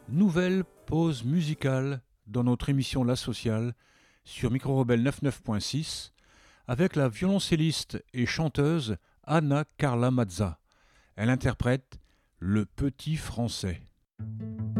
Nouvelle pause musicale dans notre émission La Sociale sur Micro Rebelle 99.6 avec la violoncelliste et chanteuse Anna Carla Mazza. Elle interprète Le Petit Français.